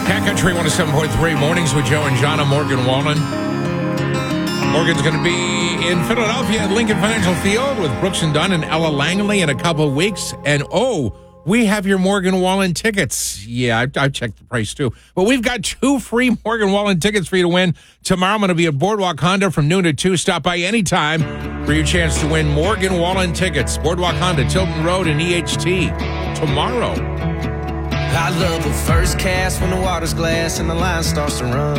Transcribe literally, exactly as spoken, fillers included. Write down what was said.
Cat Country one oh seven point three, Mornings with Joe and John. I'm Morgan Wallen. Morgan's going to be in Philadelphia at Lincoln Financial Field with Brooks and Dunn and Ella Langley in a couple of weeks. And, oh, we have your Morgan Wallen tickets. Yeah, I, I checked the price, too. But we've got two free Morgan Wallen tickets for you to win. Tomorrow I'm going to be at Boardwalk Honda from noon to two. Stop by anytime for your chance to win Morgan Wallen tickets. Boardwalk Honda, Tilton Road and E H T tomorrow. I love the first cast when the water's glass and the line starts to run.